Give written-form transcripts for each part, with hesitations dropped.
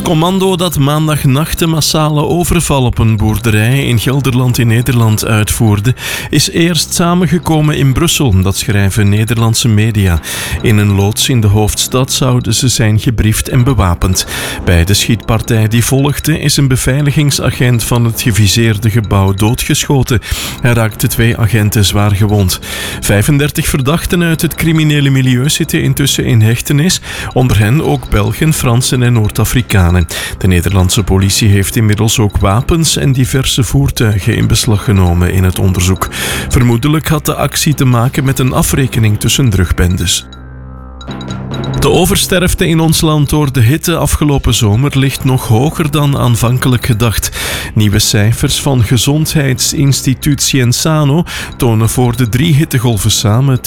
commando dat maandagnacht de massale overval op een boerderij in Gelderland in Nederland uitvoerde, is eerst samengekomen in Brussel, dat schrijven Nederlandse media. In een loods in de hoofdstad zouden ze zijn gebriefd en bewapend. Bij de schietpartij die volgde is een beveiligingsagent van het geviseerde gebouw doodgeschoten. Hij raakte 2 agenten zwaar gewond. 35 verdachten uit het criminele milieu zitten intussen in hechtenis, onder hen ook Belgen, Fransen en Noord-Afrikanen. De Nederlandse politie heeft inmiddels ook wapens en diverse voertuigen in beslag genomen in het onderzoek. Vermoedelijk had de actie te maken met een afrekening tussen drugbendes. De oversterfte in ons land door de hitte afgelopen zomer ligt nog hoger dan aanvankelijk gedacht. Nieuwe cijfers van Gezondheidsinstituut Cienzano tonen voor de 3 hittegolven samen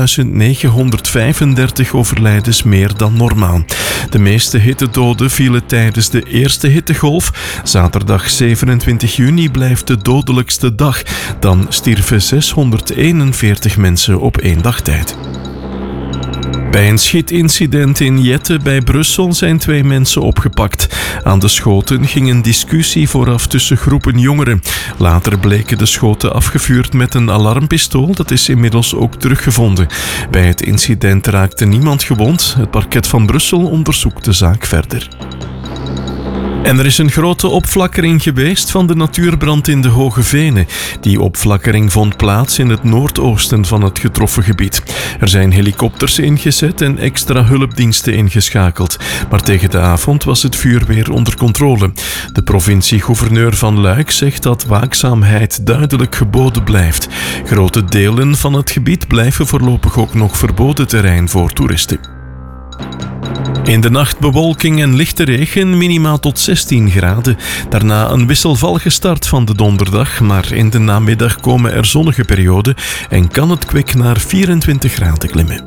2935 overlijdens meer dan normaal. De meeste hittedoden vielen tijdens de eerste hittegolf. Zaterdag 27 juni blijft de dodelijkste dag. Dan stierven 641 mensen op 1 dag tijd. Bij een schietincident in Jette bij Brussel zijn 2 mensen opgepakt. Aan de schoten ging een discussie vooraf tussen groepen jongeren. Later bleken de schoten afgevuurd met een alarmpistool. Dat is inmiddels ook teruggevonden. Bij het incident raakte niemand gewond. Het parket van Brussel onderzoekt de zaak verder. En er is een grote opflakkering geweest van de natuurbrand in de Hoge Venen. Die opflakkering vond plaats in het noordoosten van het getroffen gebied. Er zijn helikopters ingezet en extra hulpdiensten ingeschakeld. Maar tegen de avond was het vuur weer onder controle. De provincie-gouverneur van Luik zegt dat waakzaamheid duidelijk geboden blijft. Grote delen van het gebied blijven voorlopig ook nog verboden terrein voor toeristen. In de nacht bewolking en lichte regen, minimaal tot 16 graden. Daarna een wisselvallige start van de donderdag, maar in de namiddag komen er zonnige perioden en kan het kwik naar 24 graden klimmen.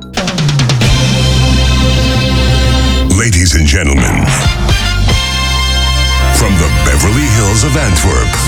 Ladies and gentlemen, from the Beverly Hills of Antwerp.